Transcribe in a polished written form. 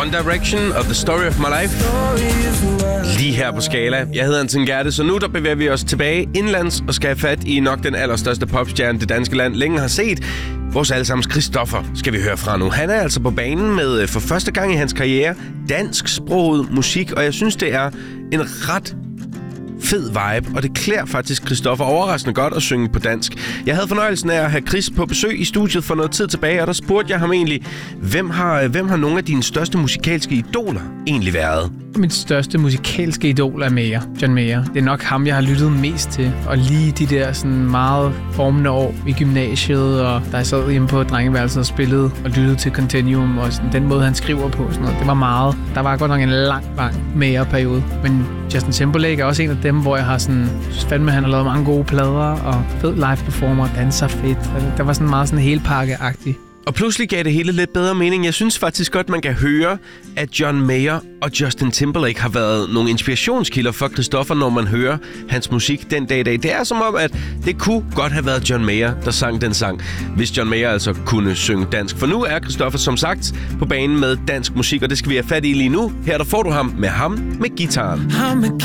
One Direction og The Story of My Life. Lige her på Skala. Jeg hedder Anton Gerte, så nu der bevæger vi os tilbage indlands og skal have fat i nok den allerstørste popstjerne, det danske land længe har set. Vores allesammens Christoffer skal vi høre fra nu. Han er altså på banen med for første gang i hans karriere dansksproget musik, og jeg synes, det er en ret fed vibe, og det klæder faktisk Christoffer overraskende godt at synge på dansk. Jeg havde fornøjelsen af at have Chris på besøg i studiet for noget tid tilbage, og der spurgte jeg ham egentlig, hvem har nogle af dine største musikalske idoler egentlig været? Mit største musikalske idol er Mayer, John Mayer. Det er nok ham, jeg har lyttet mest til. Og lige de der sådan meget formende år i gymnasiet, og der jeg sad hjemme på drengeværelset og spillede og lyttede til Continuum, og sådan, den måde, han skriver på, sådan noget, det var meget. Der var godt nok en lang Mayer-periode. Men Justin Timberlake er også en af dem, hvor jeg har sådan, synes fandme, han har lavet mange gode plader, og fed live-performer, danser fedt. Der var sådan meget sådan helpakke-agtig. Og pludselig gav det hele lidt bedre mening. Jeg synes faktisk godt, man kan høre, at John Mayer og Justin Timberlake har været nogle inspirationskilder for Christoffer, når man hører hans musik den dag i dag. Det er som om, at det kunne godt have været John Mayer, der sang den sang, hvis John Mayer altså kunne synge dansk. For nu er Christoffer som sagt på banen med dansk musik, og det skal vi have fat i lige nu. Her der får du ham med guitaren.